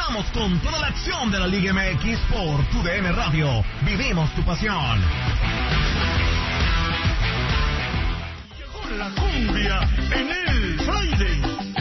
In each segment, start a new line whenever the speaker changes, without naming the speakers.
Regresamos con toda la acción de la Liga MX por TUDN Radio. Vivimos tu pasión. Llegó la cumbia en el Friday.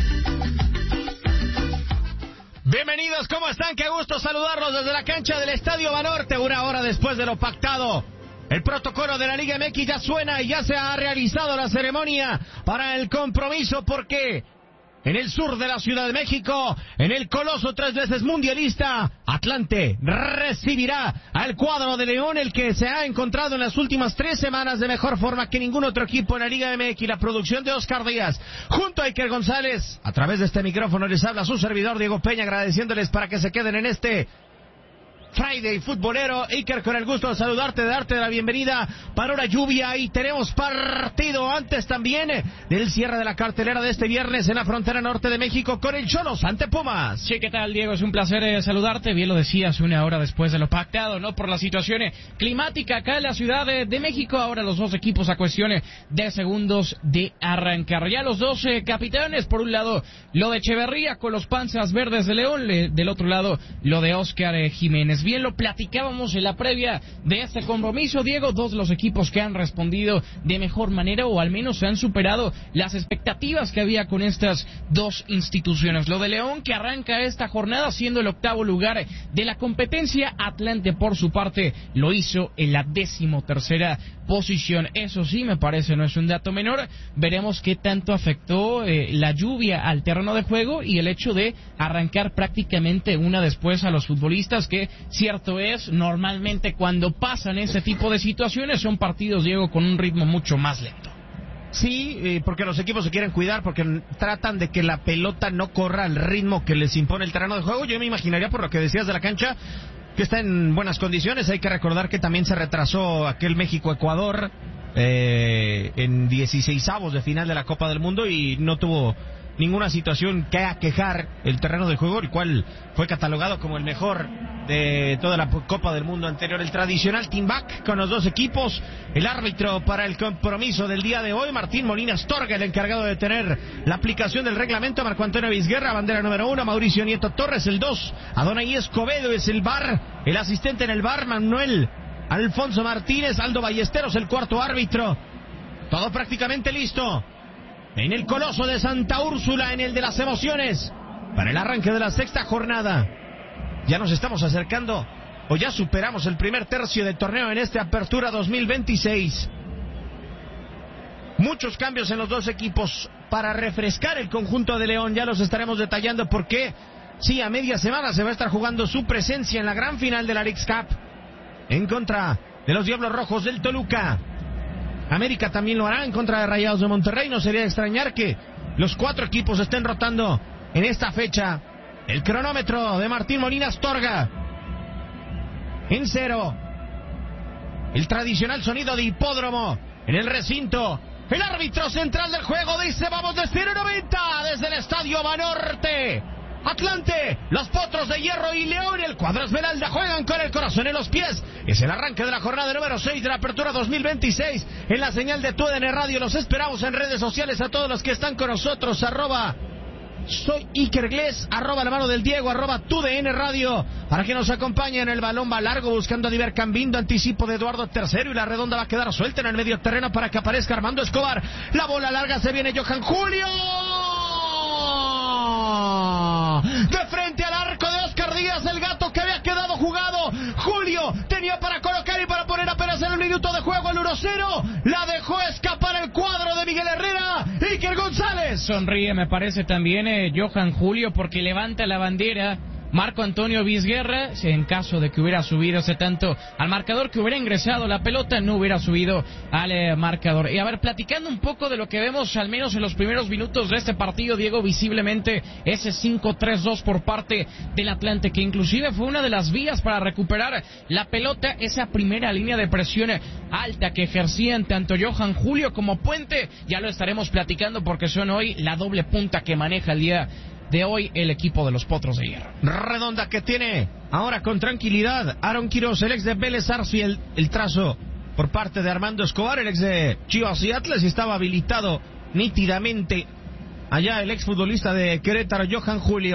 Bienvenidos, ¿cómo están? Qué gusto saludarlos desde la cancha del Estadio Banorte, una hora después de lo pactado. El protocolo de la Liga MX ya suena y ya se ha realizado la ceremonia para el compromiso, porque en el sur de la Ciudad de México, en el coloso 3 veces mundialista, Atlante recibirá al cuadro de León, el que se ha encontrado en las últimas 3 semanas de mejor forma que ningún otro equipo en la Liga MX. La producción de Oscar Díaz, junto a Iker González, a través de este micrófono les habla su servidor Diego Peña, agradeciéndoles para que se queden en este Friday futbolero. Iker, con el gusto de saludarte, de darte la bienvenida para una lluvia, y tenemos partido antes también del cierre de la cartelera de este viernes en la frontera norte de México con el Cholos ante Pumas.
Sí, ¿qué tal, Diego? Es un placer saludarte. Bien lo decías, una hora después de lo pactado, ¿no? Por la situación climática acá en la Ciudad de México. Ahora los dos equipos a cuestiones de segundos de arrancar. Ya los dos capitanes, por un lado lo de Echeverría con los Panzas Verdes de León, del otro lado lo de Óscar Jiménez. Bien lo platicábamos en la previa de este compromiso, Diego, dos de los equipos que han respondido de mejor manera, o al menos se han superado las expectativas que había con estas dos instituciones. Lo de León, que arranca esta jornada siendo el 8º lugar de la competencia. Atlante, por su parte, lo hizo en la 13ª posición. Eso sí, me parece, no es un dato menor. Veremos qué tanto afectó la lluvia al terreno de juego y el hecho de arrancar prácticamente una después a los futbolistas, que cierto es, normalmente cuando pasan ese tipo de situaciones son partidos, Diego, con un ritmo mucho más lento.
Sí, porque los equipos se quieren cuidar, porque tratan de que la pelota no corra al ritmo que les impone el terreno de juego. Yo me imaginaría, por lo que decías de la cancha, que está en buenas condiciones. Hay que recordar que también se retrasó aquel México-Ecuador en 16avos de final de la Copa del Mundo, y no tuvo ninguna situación que aquejar el terreno de juego, el cual fue catalogado como el mejor de toda la Copa del Mundo anterior. El tradicional team back con los dos equipos. El árbitro para el compromiso del día de hoy, Martín Molina Astorga, el encargado de tener la aplicación del reglamento, Marco Antonio Vizguerra, bandera número 1, Mauricio Nieto Torres, el 2, Adonai Escobedo es el VAR, el asistente en el VAR, Manuel Alfonso Martínez, Aldo Ballesteros, el cuarto árbitro. Todo prácticamente listo en el coloso de Santa Úrsula, en el de las emociones, para el arranque de la 6ª jornada. Ya nos estamos acercando, o ya superamos el primer tercio del torneo en esta apertura 2026. Muchos cambios en los dos equipos para refrescar el conjunto de León. Ya los estaremos detallando, porque sí, a media semana se va a estar jugando su presencia en la gran final de la Leagues Cup en contra de los Diablos Rojos del Toluca. América también lo hará en contra de Rayados de Monterrey. No sería de extrañar que los 4 equipos estén rotando en esta fecha. El cronómetro de Martín Molina Astorga en 0. El tradicional sonido de hipódromo en el recinto. El árbitro central del juego dice: vamos de 0-90 desde el Estadio Banorte. Atlante, los Potros de Hierro y León, el cuadro Esmeralda, juegan con el corazón en los pies. Es el arranque de la jornada número 6 de la apertura 2026 en la señal de TUDN Radio. Los esperamos en redes sociales a todos los que están con nosotros. Soy Iker Gles, @ la mano del Diego, @ TUDN Radio, para que nos acompañen. El balón va largo buscando a Diver Cambindo, anticipo de Eduardo III, y la redonda va a quedar suelta en el medio terreno para que aparezca Armando Escobar. La bola larga, se viene Johan Julio, de frente al arco de Oscar Díaz, el gato que había quedado jugado. Julio tenía para colocar y para poner apenas en el minuto de juego el 1-0. La dejó escapar el cuadro de Miguel Herrera. Iker González
sonríe, me parece también Johan Julio, porque levanta la bandera Marco Antonio Vizguerra. En caso de que hubiera subido ese tanto al marcador, que hubiera ingresado la pelota, no hubiera subido al marcador. Y a ver, platicando un poco de lo que vemos, al menos en los primeros minutos de este partido, Diego, visiblemente ese 5-3-2 por parte del Atlante, que inclusive fue una de las vías para recuperar la pelota, esa primera línea de presión alta que ejercían tanto Johan Julio como Puente. Ya lo estaremos platicando, porque son hoy la doble punta que maneja el día de hoy el equipo de los Potros de Hierro.
Redonda que tiene ahora con tranquilidad Aaron Quiroz, el ex de Vélez Sarsfield. El trazo por parte de Armando Escobar, el ex de Chivas y Atlas, y estaba habilitado nítidamente allá el exfutbolista de Querétaro, Johan Julio.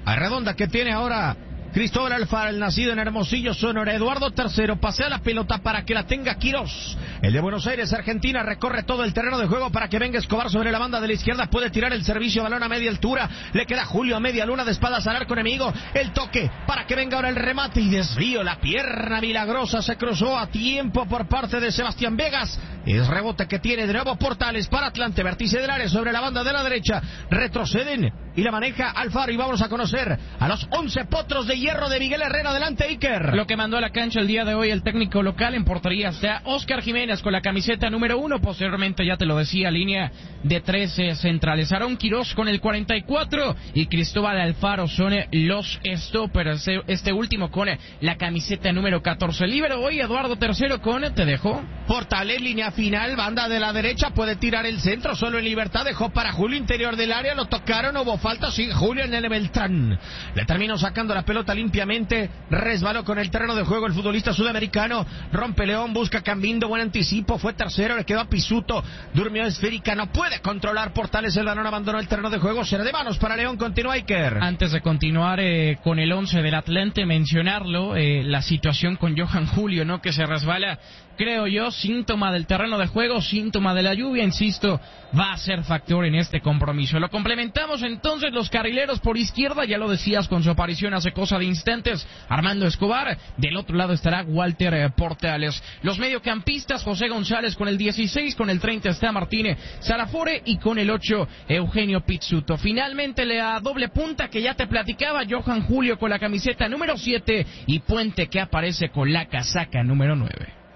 A redonda que tiene ahora Cristóbal Alfaro, el nacido en Hermosillo, Sonora. Eduardo III pasea la pelota para que la tenga Quirós. El de Buenos Aires, Argentina, recorre todo el terreno de juego para que venga Escobar sobre la banda de la izquierda. Puede tirar el servicio, balón a media altura. Le queda Julio a media luna, de espaldas al arco enemigo. El toque para que venga ahora el remate y desvío. La pierna milagrosa se cruzó a tiempo por parte de Sebastián Vegas. Es rebote que tiene de nuevo Portales para Atlante. Vértice del área sobre la banda de la derecha. Retroceden y la maneja Alfaro. Y vamos a conocer a los 11 potros de hierro de Miguel Herrera. Adelante, Iker.
Lo que mandó a la cancha el día de hoy el técnico local. En portería está Óscar Jiménez con la camiseta número 1. Posteriormente, ya te lo decía, línea de 13 centrales. Aarón Quirós con el 44 y Cristóbal Alfaro son los stoppers. Este último con la camiseta número 14. Libero hoy Eduardo III con, te dejo.
Portales, línea final, banda de la derecha, puede tirar el centro, solo en libertad, dejó para Julio, interior del área, lo tocaron, hubo falta, sigue Julio en el Beltrán. Le terminó sacando la pelota limpiamente, resbaló con el terreno de juego el futbolista sudamericano, rompe León, busca Cambindo, buen anticipo, fue tercero, le quedó a Pisuto, durmió esférica, no puede controlar Portales, el balón abandonó el terreno de juego, será de manos para León, continúa Iker.
Antes de continuar con el 11 del Atlante, mencionarlo, la situación con Johan Julio, ¿no? Que se resbala, creo yo, síntoma del terreno de juego, síntoma de la lluvia, insisto, va a ser factor en este compromiso. Lo complementamos entonces los carrileros por izquierda, ya lo decías con su aparición hace cosa de instantes, Armando Escobar, del otro lado estará Walter Portales. Los mediocampistas, José González con el 16, con el 30 está Martínez Sarafore y con el 8 Eugenio Pizzuto. Finalmente la doble punta que ya te platicaba, Johan Julio con la camiseta número 7 y Puente que aparece con la casaca número 9.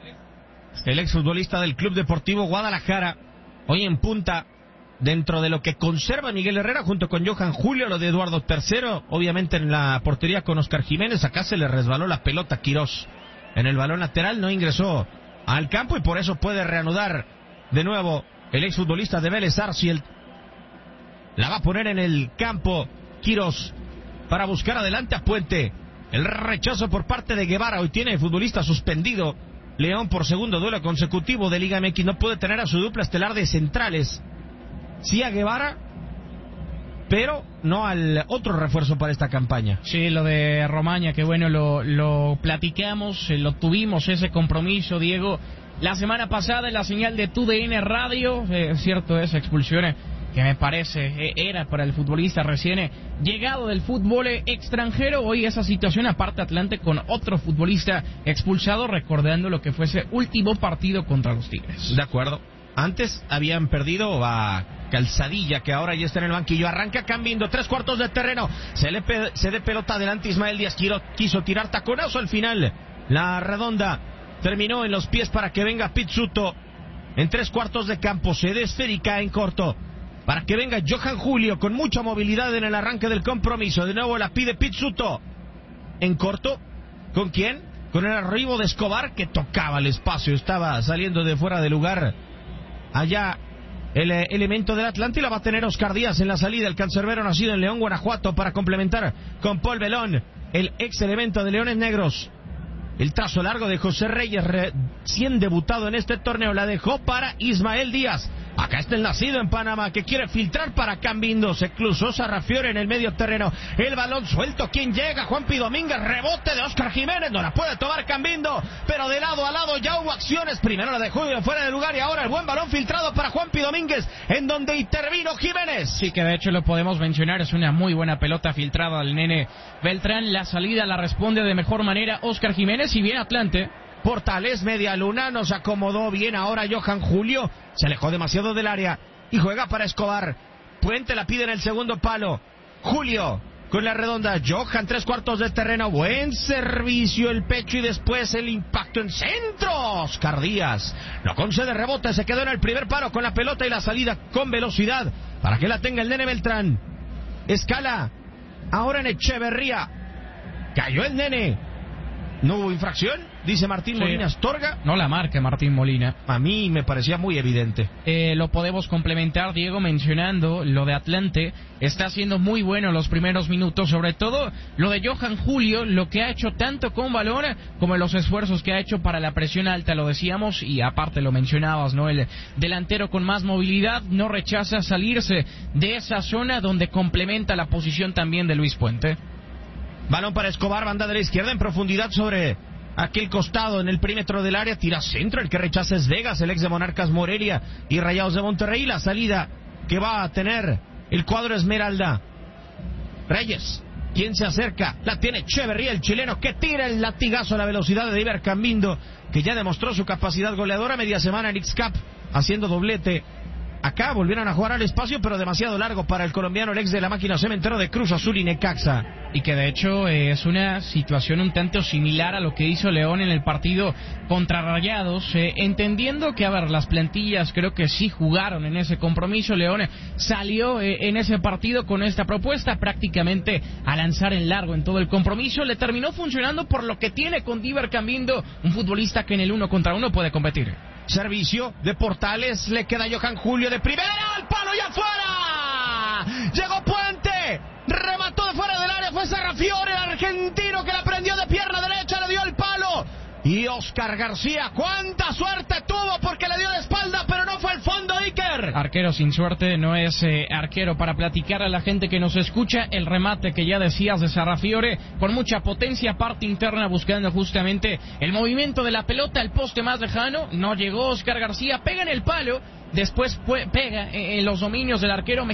El exfutbolista del Club Deportivo Guadalajara, hoy en punta, dentro de lo que conserva Miguel Herrera junto con Johan Julio, lo de Eduardo III, obviamente en la portería con Óscar Jiménez. Acá se le resbaló la pelota a Quirós en el balón lateral, no ingresó al campo y por eso puede reanudar de nuevo el exfutbolista de Vélez Arfield. La va a poner en el campo Quirós para buscar adelante a Puente. El rechazo por parte de Guevara, hoy tiene futbolista suspendido León por segundo duelo consecutivo de Liga MX, no puede tener a su dupla estelar de centrales. Sí a Guevara, pero no al otro refuerzo para esta campaña.
Sí, lo de Romaña, que bueno, lo platicamos, lo tuvimos ese compromiso, Diego, la semana pasada en la señal de TUDN Radio, cierto, esa expulsión que me parece era para el futbolista recién llegado del fútbol extranjero. Hoy esa situación aparte Atlante con otro futbolista expulsado, recordando lo que fue ese último partido contra los Tigres.
De acuerdo. Antes habían perdido a Calzadilla, que ahora ya está en el banquillo. Arranca Cambindo, 3/4 de terreno. Se de pelota adelante Ismael Díaz. Quiso tirar taconazo al final. La redonda terminó en los pies para que venga Pizzuto. En 3/4 de campo se de esférica en corto para que venga Johan Julio con mucha movilidad en el arranque del compromiso. De nuevo la pide Pizzuto. En corto, ¿con quién? Con el arribo de Escobar, que tocaba el espacio, estaba saliendo de fuera de lugar. Allá el elemento del Atlante, y la va a tener Oscar Díaz en la salida, el cancerbero nacido en León, Guanajuato, para complementar con Paul Belón, el ex elemento de Leones Negros. El trazo largo de José Reyes, recién debutado en este torneo, la dejó para Ismael Díaz. Acá está el nacido en Panamá, que quiere filtrar para Cambindo. Se cruzó Sarrafiore en el medio terreno. El balón suelto. ¿Quién llega? Juanpi Domínguez. Rebote de Óscar Jiménez. No la puede tomar Cambindo, pero de lado a lado ya hubo acciones. Primero la dejó fuera de lugar y ahora el buen balón filtrado para Juanpi Domínguez, en donde intervino Jiménez.
Sí, que de hecho lo podemos mencionar. Es una muy buena pelota filtrada al nene Beltrán. La salida la responde de mejor manera Óscar Jiménez, y bien Atlante.
Portales, media luna, nos acomodó bien ahora Johan Julio, se alejó demasiado del área y juega para Escobar. Puente la pide en el segundo palo. Julio con la redonda, Johan 3/4 de terreno, buen servicio, el pecho y después el impacto en centro. Oscar Díaz no concede rebote, se quedó en el primer palo con la pelota y la salida con velocidad para que la tenga el nene Beltrán. Escala ahora en Echeverría, cayó el nene. ¿No hubo infracción? Dice Martín Molina Astorga.
No la marca Martín Molina.
A mí me parecía muy evidente.
Lo podemos complementar, Diego, mencionando lo de Atlante. Está siendo muy bueno los primeros minutos, sobre todo lo de Johan Julio, lo que ha hecho tanto con balón como los esfuerzos que ha hecho para la presión alta, lo decíamos, y aparte lo mencionabas, ¿no? El delantero con más movilidad no rechaza salirse de esa zona donde complementa la posición también de Luis Puente.
Balón para Escobar, banda de la izquierda en profundidad sobre aquel costado en el perímetro del área. Tira centro, el que rechaza es Vegas, el ex de Monarcas Morelia y Rayados de Monterrey. La salida que va a tener el cuadro Esmeralda. Reyes, quien se acerca, la tiene Echeverría, el chileno, que tira el latigazo a la velocidad de Diver Cambindo, que ya demostró su capacidad goleadora media semana en X-Cup, haciendo doblete. Acá volvieron a jugar al espacio, pero demasiado largo para el colombiano, el ex de la máquina cementero de Cruz Azul y Necaxa.
Y que de hecho es una situación un tanto similar a lo que hizo León en el partido contra Rayados, entendiendo que, a ver, las plantillas creo que sí jugaron en ese compromiso. León salió en ese partido con esta propuesta prácticamente a lanzar en largo en todo el compromiso. Le terminó funcionando por lo que tiene con Diver Cambindo, un futbolista que en el 1 contra 1 puede competir.
Servicio de Portales, le queda Johan Julio de primera, al palo y afuera. Llegó Puente, remató de fuera del área, fue Sarrafiore, el argentino, que la prendió de pierna derecha, le dio el palo. Y Oscar García, cuánta suerte tuvo, porque le dio la espalda, pero no fue al fondo, Iker.
Arquero sin suerte no es arquero. Para platicar a la gente que nos escucha, el remate que ya decías de Sarrafiore, con mucha potencia, parte interna, buscando justamente el movimiento de la pelota, el poste más lejano. No llegó Oscar García, pega en el palo, después pega en los dominios del arquero mexicano.